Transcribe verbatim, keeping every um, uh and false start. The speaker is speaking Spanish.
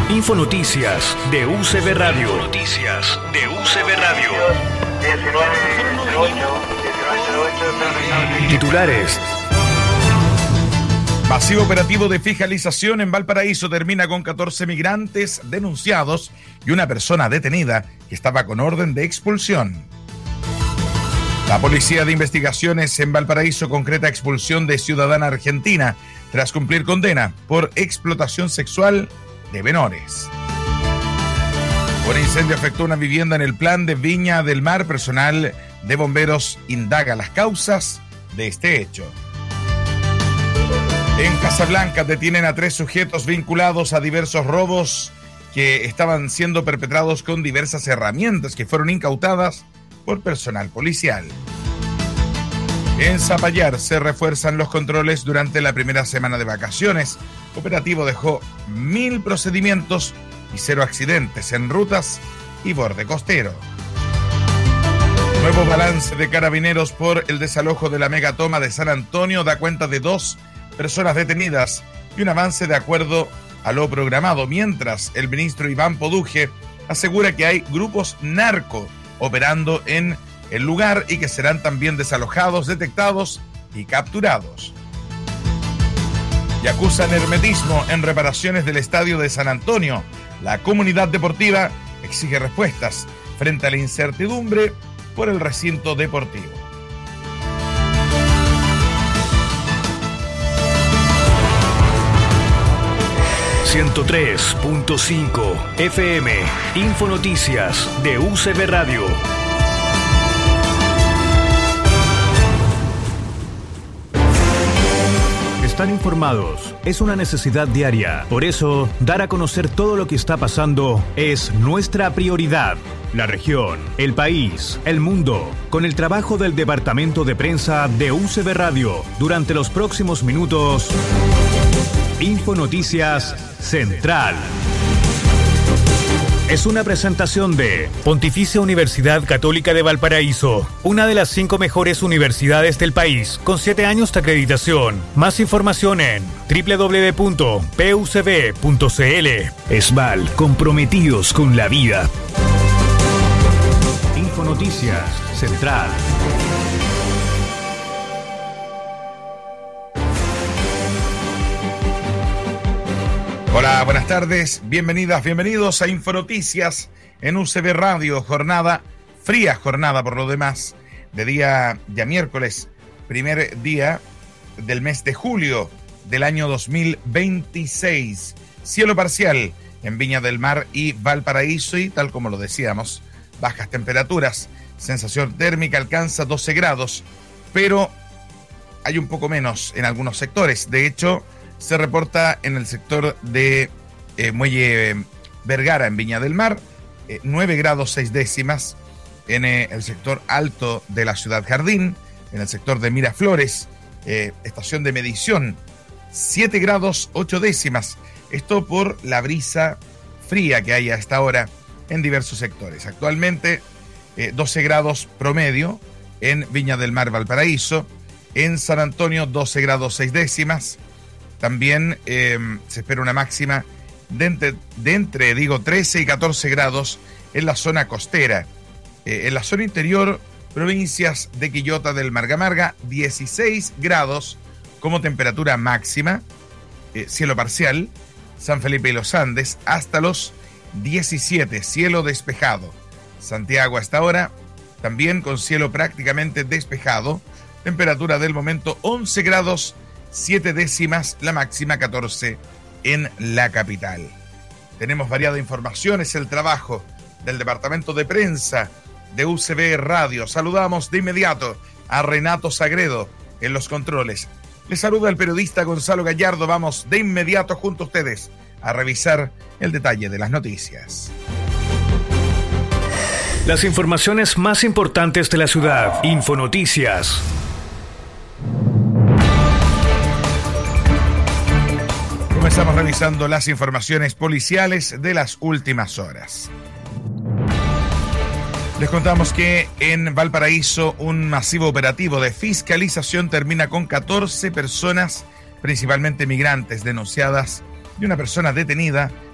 Infonoticias de U C B Radio. Noticias de U C B Radio. Titulares. Masivo operativo de fiscalización en Valparaíso termina con catorce migrantes denunciados y una persona detenida que estaba con orden de expulsión. La Policía de Investigaciones en Valparaíso concreta expulsión de ciudadana argentina tras cumplir condena por explotación sexual de menores. Un incendio afectó una vivienda en el plan de Viña del Mar. Personal de bomberos indaga las causas de este hecho. En Casablanca detienen a tres sujetos vinculados a diversos robos que estaban siendo perpetrados con diversas herramientas que fueron incautadas por personal policial. En Zapallar se refuerzan los controles durante la primera semana de vacaciones. Operativo dejó mil procedimientos y cero accidentes en rutas y borde costero. Nuevo balance de Carabineros por el desalojo de la megatoma de San Antonio da cuenta de dos personas detenidas y un avance de acuerdo a lo programado, mientras el ministro Iván Poduje asegura que hay grupos narco operando en el lugar y que serán también desalojados, detectados y capturados. Y acusan hermetismo en reparaciones del estadio de San Antonio. La comunidad deportiva exige respuestas frente a la incertidumbre por el recinto deportivo. ciento tres punto cinco F M, Infonoticias de U C B Radio. Estar informados es una necesidad diaria. Por eso, dar a conocer todo lo que está pasando es nuestra prioridad. La región, el país, el mundo, con el trabajo del Departamento de Prensa de U C B Radio. Durante los próximos minutos, Infonoticias Central. Es una presentación de Pontificia Universidad Católica de Valparaíso, una de las cinco mejores universidades del país, con siete años de acreditación. Más información en doble u doble u doble u punto p u c b punto c l. ESVAL, comprometidos con la vida. Infonoticias Central. Hola, buenas tardes, bienvenidas, bienvenidos a Infonoticias en U C B Radio, jornada, fría jornada por lo demás, de día ya miércoles, primer día del mes de julio del año dos mil veintiséis. Cielo parcial en Viña del Mar y Valparaíso y, tal como lo decíamos, bajas temperaturas, sensación térmica alcanza doce grados, pero hay un poco menos en algunos sectores. De hecho, se reporta en el sector de eh, Muelle Vergara, en Viña del Mar, eh, nueve grados seis décimas, en eh, el sector alto de la Ciudad Jardín, en el sector de Miraflores, eh, estación de medición, siete grados ocho décimas. Esto por la brisa fría que hay a esta hora en diversos sectores. Actualmente, eh, doce grados promedio en Viña del Mar, Valparaíso, en San Antonio, doce grados seis décimas. También eh, se espera una máxima de entre, de entre, digo, trece y catorce grados en la zona costera. Eh, en la zona interior, provincias de Quillota del Margamarga, dieciséis grados como temperatura máxima, eh, cielo parcial. San Felipe y los Andes, hasta los diecisiete, cielo despejado. Santiago hasta ahora, también con cielo prácticamente despejado. Temperatura del momento, once grados siete décimas, la máxima catorce en la capital. Tenemos variada información, es el trabajo del Departamento de Prensa de U C B Radio. Saludamos de inmediato a Renato Sagredo en los controles. Les saluda el periodista Gonzalo Gallardo. Vamos de inmediato junto a ustedes a revisar el detalle de las noticias. Las informaciones más importantes de la ciudad. Infonoticias. Comenzamos revisando las informaciones policiales de las últimas horas. Les contamos que en Valparaíso un masivo operativo de fiscalización termina con catorce personas, principalmente migrantes, denunciadas y una persona detenida